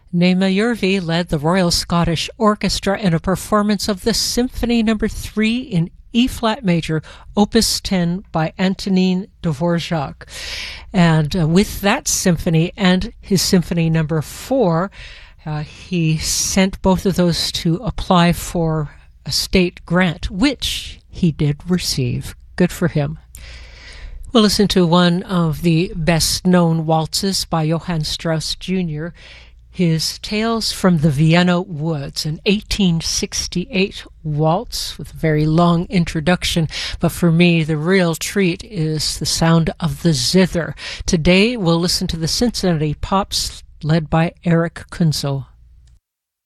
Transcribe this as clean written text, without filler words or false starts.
Nema Järvi led the Royal Scottish Orchestra in a performance of the Symphony No. 3 in E-flat major, Opus 10 by Antonin Dvorak. And with that symphony and his Symphony No. 4, he sent both of those to apply for a state grant, which he did receive. Good for him. We'll listen to one of the best-known waltzes by Johann Strauss Jr., his Tales from the Vienna Woods, an 1868 waltz with a very long introduction. But for me, the real treat is the sound of the zither. Today, we'll listen to the Cincinnati Pops led by Eric Kunzel.